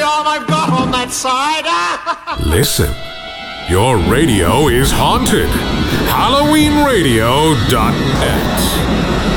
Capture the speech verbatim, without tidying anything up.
all I've got on that side. Listen, your radio is haunted. Halloween Radio dot net